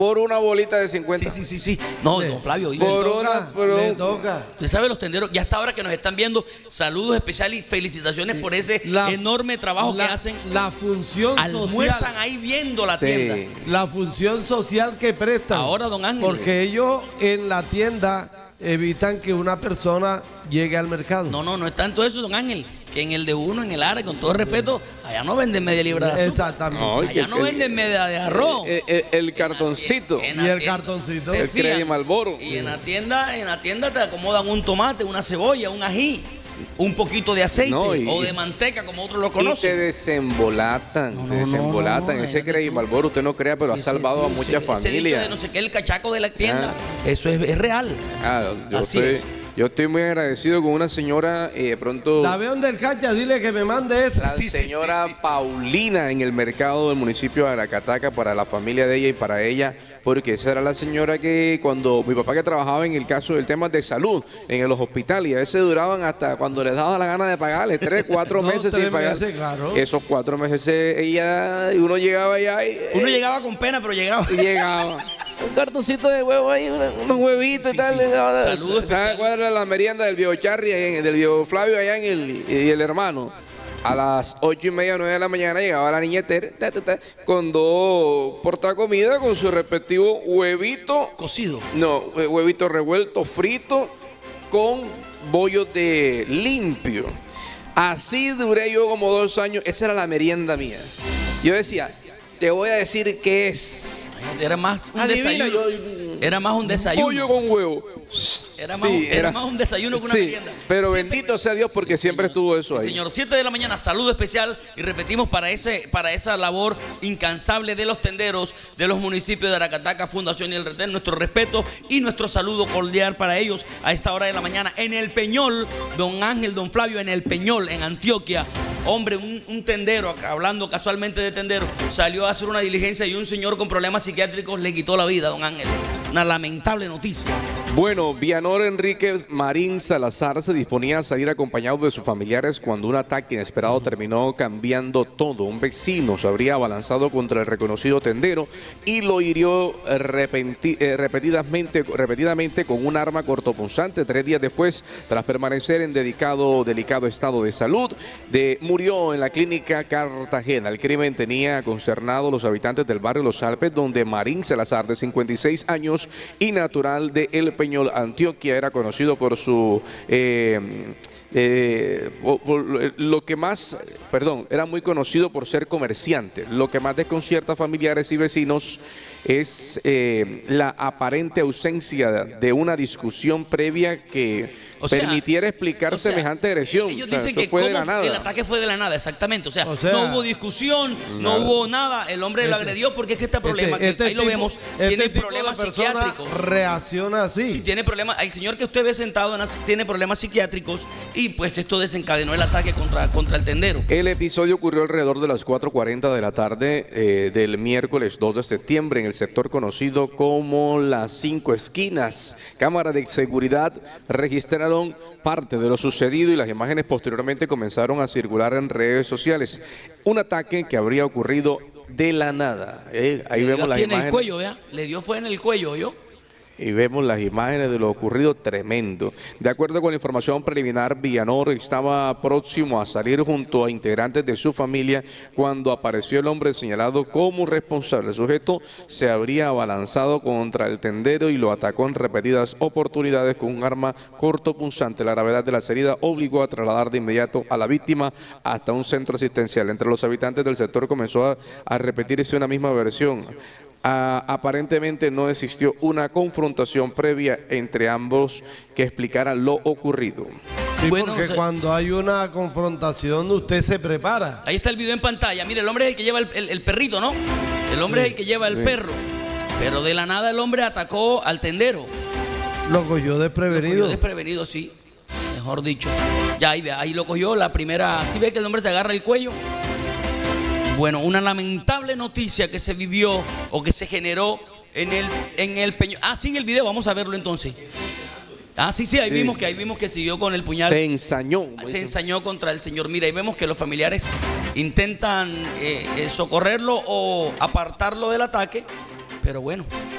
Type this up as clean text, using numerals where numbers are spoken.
por una bolita de 50. Sí. No, don Flavio. Le toca. Usted sabe, los tenderos, ya hasta ahora que nos están viendo, saludos especiales y felicitaciones por ese enorme trabajo que hacen. La función almuerzan social. Ahí viendo la tienda. La función social que prestan. Ahora, don Ángel. Porque ellos en la tienda evitan que una persona llegue al mercado. No es tanto eso, don Ángel, que en el de uno, en el área, con todo respeto, allá no venden media libra de azúcar. Exactamente. No, Allá no venden media de arroz. El cartoncito. Y el cartoncito. El Credit Marlboro. Y en la tienda te acomodan un tomate, una cebolla, un ají, un poquito de aceite o de manteca, como otros lo conocen. Y te desembolatan, Ese Credit Marlboro, usted no crea, pero ha salvado a muchas familias. Ese dicho de no sé qué, el cachaco de la tienda, eso es real. Yo estoy muy agradecido con una señora, pronto... La veo del cacha, dile que me mande eso. La señora Paulina en el mercado del municipio de Aracataca, para la familia de ella y para ella, porque esa era la señora que cuando mi papá, que trabajaba en el caso del tema de salud en los hospitales, y a veces duraban hasta cuando les daba la gana de pagarle 3, 4 meses sin pagar. Claro. Esos 4 meses uno llegaba allá y... Uno llegaba con pena, pero llegaba. Un cartoncito de huevo ahí, unos huevitos y tal. Saludos. ¿Sabes cuál era la merienda del viejo Charry, del viejo Flavio allá y el hermano? A las 8:30, 9 de la mañana llegaba la niña con 2 portacomida con su respectivo huevito cocido. No, huevito revuelto, frito, con bollos de limpio. Así duré yo como 2 años. Esa era la merienda mía. Yo decía, te voy a decir qué es. Era más un desayuno. Era más un desayuno. Pollo con huevo. Era más un desayuno que una merienda. Pero bendito sea Dios, porque siempre estuvo eso ahí. Señor, 7 de la mañana, saludo especial, y repetimos para esa labor incansable de los tenderos de los municipios de Aracataca, Fundación y el Retén, nuestro respeto y nuestro saludo cordial para ellos a esta hora de la mañana en El Peñol. Don Ángel, don Flavio, en El Peñol, en Antioquia. Hombre, un tendero, hablando casualmente de tendero, salió a hacer una diligencia y un señor con problemas psiquiátricos le quitó la vida, don Ángel. Una lamentable noticia. Bueno, Vianor Enríquez Marín Salazar se disponía a salir acompañado de sus familiares cuando un ataque inesperado terminó cambiando todo. Un vecino se habría abalanzado contra el reconocido tendero y lo hirió repetidamente con un arma cortopunzante. 3 días después, tras permanecer en delicado estado de salud, murió en la clínica Cartagena. El crimen tenía consternado a los habitantes del barrio Los Alpes, donde Marín Salazar, de 56 años y natural de El Peñol, Antioquia, era conocido por su... era muy conocido por ser comerciante. Lo que más desconcierta a familiares y vecinos es la aparente ausencia de una discusión previa que permitiera explicar semejante agresión. Ellos dicen que fue de la nada. El ataque fue de la nada, exactamente. O sea, no hubo discusión, no hubo nada. El hombre lo agredió porque es que este problema, ahí lo vemos, tiene problemas psiquiátricos. Reacciona así. Sí, tiene problemas. El señor que usted ve sentado tiene problemas psiquiátricos y pues esto desencadenó el ataque contra el tendero. El episodio ocurrió alrededor de las 4:40 de la tarde del miércoles 2 de septiembre en el sector conocido como Las 5 Esquinas. Cámaras de seguridad registraron parte de lo sucedido y las imágenes posteriormente comenzaron a circular en redes sociales. Un ataque que habría ocurrido de la nada. Ahí vemos las imágenes. En el cuello, vea. Le dio fue en el cuello, ¿yo? Y vemos las imágenes de lo ocurrido, tremendo. De acuerdo con la información preliminar, Vianor estaba próximo a salir junto a integrantes de su familia cuando apareció el hombre señalado como responsable. El sujeto se habría abalanzado contra el tendero y lo atacó en repetidas oportunidades con un arma cortopunzante. La gravedad de las heridas obligó a trasladar de inmediato a la víctima hasta un centro asistencial. Entre los habitantes del sector comenzó a repetirse una misma versión. Aparentemente no existió una confrontación previa entre ambos que explicara lo ocurrido. Sí, porque cuando hay una confrontación usted se prepara. Ahí está el video en pantalla. Mire, el hombre es el que lleva el perrito, ¿no? El hombre es el que lleva el perro. Pero de la nada el hombre atacó al tendero. Lo cogió desprevenido. Lo cogió desprevenido, sí. Mejor dicho. Ya ahí lo cogió la primera. ¿Sí ve que el hombre se agarra el cuello? Bueno, una lamentable noticia que se vivió o que se generó en el Peñol. Sí, el video, vamos a verlo entonces. Sí, ahí vimos que siguió con el puñal. Se ensañó. Se ensañó contra el señor. Mira, ahí vemos que los familiares intentan socorrerlo o apartarlo del ataque, pero bueno.